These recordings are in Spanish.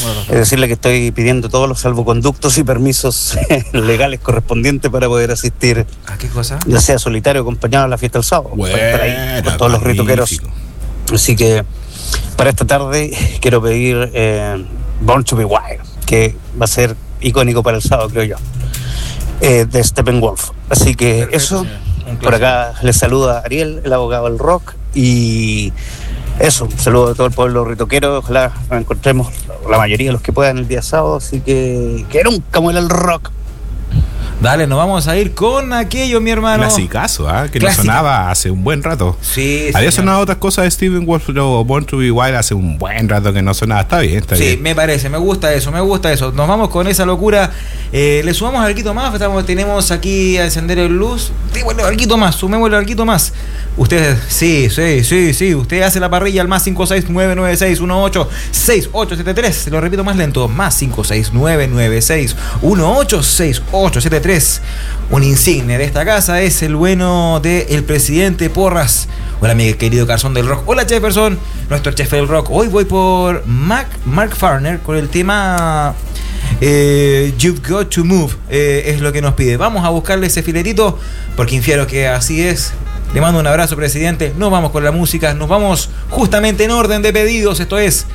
decirle que estoy pidiendo todos los salvoconductos y permisos legales correspondientes para poder asistir. ¿A qué cosa? Ya sea solitario o acompañado a la fiesta del sábado. Bueno, para estar ahí con todos los ritoqueros. Así que para esta tarde quiero pedir Born to be Wild, que va a ser icónico para el sábado, creo yo, de Steppenwolf. Así que perfecto, eso, por acá les saluda Ariel, el abogado del rock, y eso, un saludo a todo el pueblo ritoquero. Ojalá nos encontremos la mayoría de los que puedan el día sábado, así que nunca muera el rock. Dale, nos vamos a ir con aquello, mi hermano. Clasicazo, que no sonaba hace un buen rato. Sí, había sonado otras cosas de Steppenwolf, pero Born to be Wild hace un buen rato que no sonaba. Está bien. Sí, me parece, me gusta eso. Nos vamos con esa locura. Le sumamos algo más. Tenemos aquí a encender el luz. Sumémosle algo más. Ustedes, sí. Usted hace la parrilla al más 56996186873. Lo repito más lento. Más 56996186873. Un insigne de esta casa es el bueno del presidente Porras. Hola, mi querido Garzón del Rock. Hola, Jefferson, nuestro chef del rock. Hoy voy por Mark Farner con el tema You've Got to Move. Es lo que nos pide. Vamos a buscarle ese filetito porque infiero que así es. Le mando un abrazo, presidente. Nos vamos con la música. Nos vamos justamente en orden de pedidos. Esto es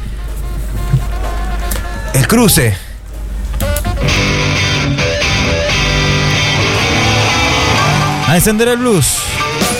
El Cruce. A encender el blues.